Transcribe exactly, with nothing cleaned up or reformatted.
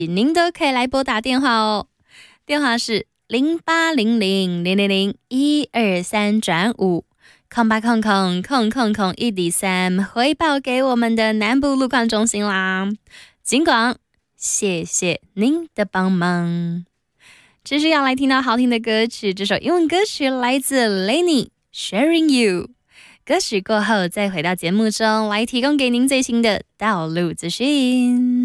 您都可以来拨打电话哦，电话是零八零零零零零一二三转五。空八空空空空空一底三，回报给我们的南部路况中心啦。尽管谢谢您的帮忙。这是要来听到好听的歌曲，这首英文歌曲来自 Lenny Sharing You。 歌曲过后再回到节目中来提供给您最新的道路资讯。